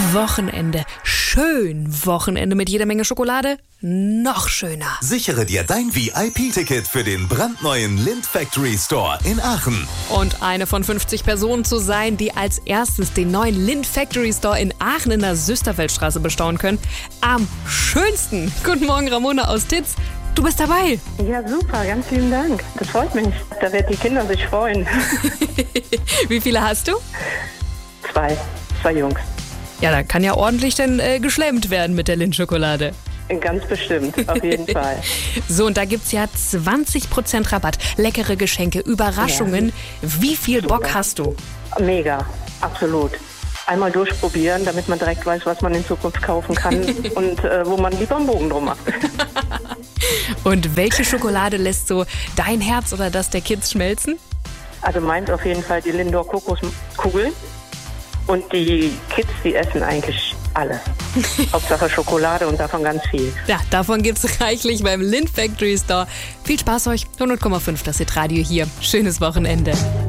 Wochenende. Schön Wochenende mit jeder Menge Schokolade. Noch schöner. Sichere dir dein VIP-Ticket für den brandneuen Lindt Factory Store in Aachen. Und eine von 50 Personen zu sein, die als erstes den neuen Lindt Factory Store in Aachen in der Süsterfeldstraße bestaunen können. Am schönsten. Guten Morgen, Ramona aus Titz. Du bist dabei. Ja, super. Ganz vielen Dank. Das freut mich. Da werden die Kinder sich freuen. Wie viele hast du? Zwei Jungs. Ja, da kann ja ordentlich dann geschlemmt werden mit der Lindt-Schokolade. Ganz bestimmt, auf jeden Fall. So, und da gibt's ja 20% Rabatt, leckere Geschenke, Überraschungen. Ja. Wie viel Bock hast du? Mega, absolut. Einmal durchprobieren, damit man direkt weiß, was man in Zukunft kaufen kann und wo man lieber einen Bogen drum macht. Und welche Schokolade lässt so dein Herz oder das der Kids schmelzen? Also meint auf jeden Fall die Lindor Kokoskugeln. Und die Kids, die essen eigentlich alles. Hauptsache Schokolade und davon ganz viel. Ja, davon gibt's reichlich beim Lindt Factory Store. Viel Spaß euch. 100,5 das Hitradio hier. Schönes Wochenende.